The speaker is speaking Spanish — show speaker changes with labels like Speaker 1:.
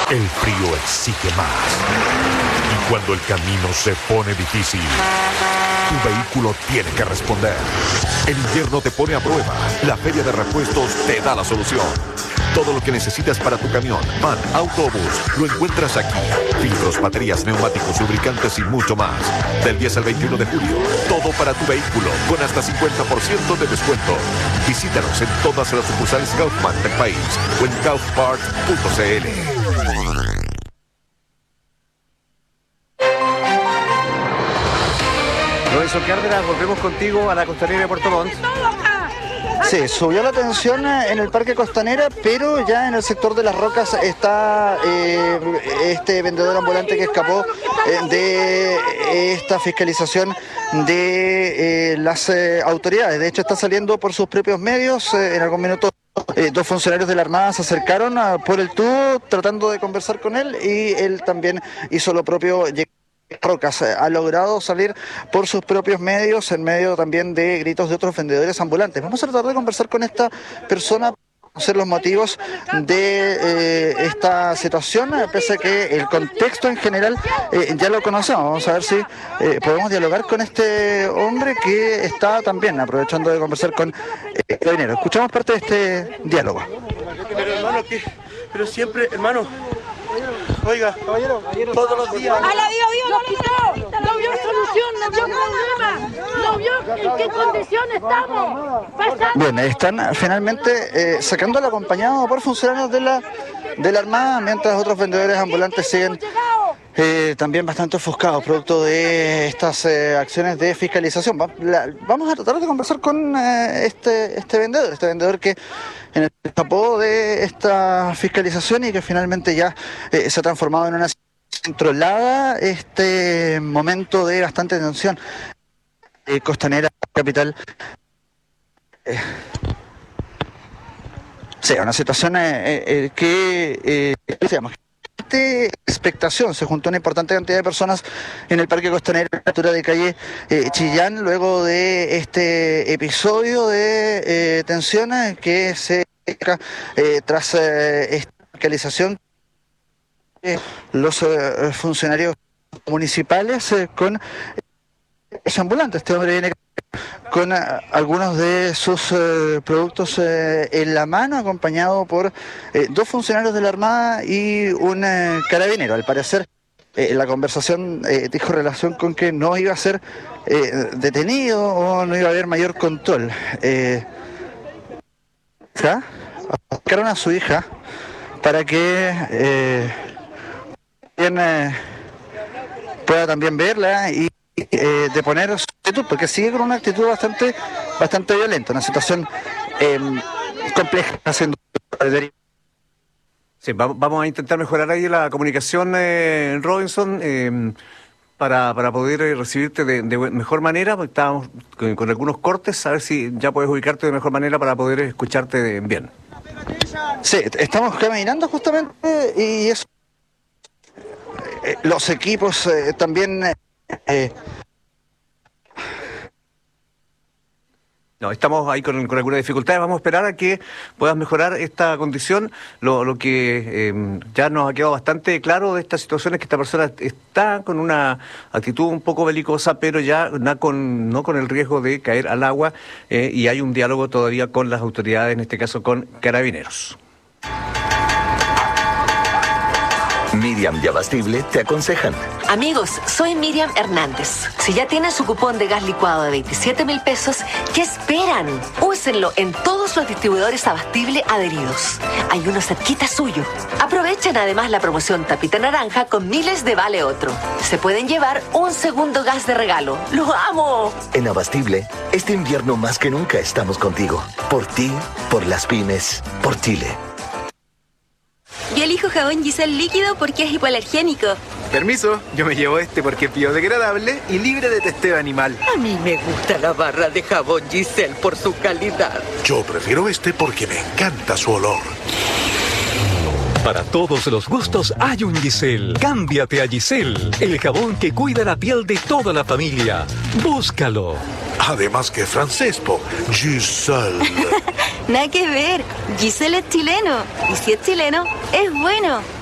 Speaker 1: El frío exige más. Y cuando el camino se pone difícil, tu vehículo tiene que responder. El invierno te pone a prueba. La Feria de Repuestos te da la solución. Todo lo que necesitas para tu camión, van, autobús, lo encuentras aquí. Filtros, baterías, neumáticos, lubricantes y mucho más. Del 10 al 21 de julio, todo para tu vehículo, con hasta 50% de descuento. Visítanos en todas las sucursales Kaufman del país o en kaufpart.cl.
Speaker 2: Robinson Cárdenas, volvemos contigo a la costanera de Puerto Montt.
Speaker 3: Sí, subió la tensión en el Parque Costanera, pero ya en el sector de Las Rocas está este vendedor ambulante que escapó de esta fiscalización de las autoridades. De hecho, está saliendo por sus propios medios. En algún minuto dos funcionarios de la Armada se acercaron por el tubo tratando de conversar con él, y él también hizo lo propio. Rocas ha logrado salir por sus propios medios, en medio también de gritos de otros vendedores ambulantes. Vamos a tratar de conversar con esta persona, conocer los motivos de esta situación, pese a que el contexto en general ya lo conocemos. Vamos a ver si podemos dialogar con este hombre que está también aprovechando de conversar con Carabineros. Escuchamos parte de este diálogo.
Speaker 4: Pero hermano, pero siempre, hermano, oiga, todos los días.
Speaker 5: ¡A la no vio solución, no vio problema, no vio en qué condición estamos!
Speaker 3: Bien, están finalmente sacando al acompañado por funcionarios de la Armada, mientras otros vendedores ambulantes siguen también bastante ofuscados, producto de estas acciones de fiscalización. Vamos a tratar de conversar con este vendedor que escapó de esta fiscalización y que finalmente ya se ha transformado en una controlada este momento de bastante tensión costanera capital. Sí, una situación que digamos, expectación. Se juntó una importante cantidad de personas en el Parque Costanera a la altura de calle Chillán, luego de este episodio de tensión que se tras esta fiscalización. Los funcionarios municipales con ambulantes. Este hombre viene con algunos de sus productos en la mano, acompañado por dos funcionarios de la Armada y un carabinero. Al parecer, la conversación dijo relación con que no iba a ser detenido o no iba a haber mayor control. Acercaron a su hija para que pueda también verla y deponer su actitud, porque sigue con una actitud bastante violenta, una situación compleja.
Speaker 2: Sí, vamos a intentar mejorar ahí la comunicación, Robinson, para poder recibirte de mejor manera, porque estábamos con algunos cortes, a ver si ya puedes ubicarte de mejor manera para poder escucharte bien.
Speaker 3: Sí, estamos caminando justamente y eso. Los equipos también.
Speaker 2: No, estamos ahí con alguna dificultad. Vamos a esperar a que puedas mejorar esta condición. Lo que ya nos ha quedado bastante claro de esta situación es que esta persona está con una actitud un poco belicosa, pero ya no con el riesgo de caer al agua, y hay un diálogo todavía con las autoridades, en este caso con Carabineros.
Speaker 6: Miriam y Abastible te aconsejan.
Speaker 7: Amigos, soy Miriam Hernández. Si ya tienen su cupón de gas licuado de 27.000 pesos, ¿qué esperan? Úsenlo en todos los distribuidores Abastible adheridos. Hay uno cerquita suyo. Aprovechen además la promoción Tapita Naranja con miles de vale otro. Se pueden llevar un segundo gas de regalo. ¡Lo amo!
Speaker 6: En Abastible, este invierno más que nunca estamos contigo. Por ti, por las pymes, por Chile.
Speaker 8: Yo elijo jabón Giselle líquido porque es hipoalergénico.
Speaker 9: Permiso, yo me llevo este porque es biodegradable y libre de testeo animal.
Speaker 10: A mí me gusta la barra de jabón Giselle por su calidad.
Speaker 1: Yo prefiero este porque me encanta su olor.
Speaker 11: Para todos los gustos hay un Giselle. Cámbiate a Giselle, el jabón que cuida la piel de toda la familia. Búscalo.
Speaker 1: Además que francés, Giselle.
Speaker 8: Nada que ver, Giselle es chileno. Y si es chileno, es bueno.